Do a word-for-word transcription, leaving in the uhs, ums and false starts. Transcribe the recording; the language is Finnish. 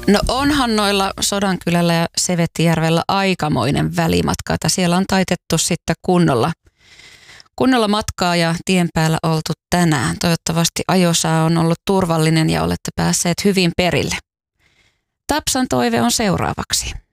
No onhan noilla Sodankylällä ja Sevettijärvellä aikamoinen välimatka, että siellä on taitettu sitten kunnolla, kunnolla matkaa ja tien päällä oltu tänään. Toivottavasti ajosää on ollut turvallinen ja olette päässeet hyvin perille. Tapsan toive on seuraavaksi.